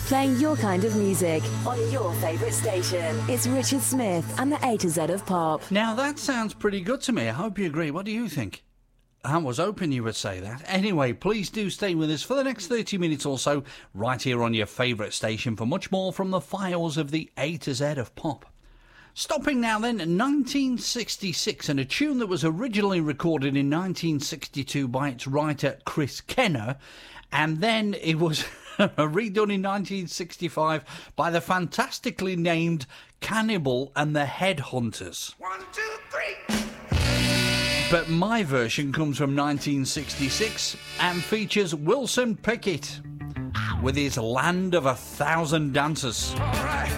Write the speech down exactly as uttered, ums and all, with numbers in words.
playing your kind of music on your favourite station. It's Richard Smith and the A to Z of Pop. Now that sounds pretty good to me. I hope you agree. What do you think? I was hoping you would say that. Anyway, please do stay with us for the next thirty minutes or so, right here on your favourite station for much more from the files of the A to Z of Pop. Stopping now then, nineteen sixty-six, and a tune that was originally recorded in nineteen sixty-two by its writer Chris Kenner, and then it was redone in nineteen sixty-five by the fantastically named Cannibal and the Headhunters. One, two, three. But my version comes from nineteen sixty-six and features Wilson Pickett with his Land of a Thousand Dancers. All right.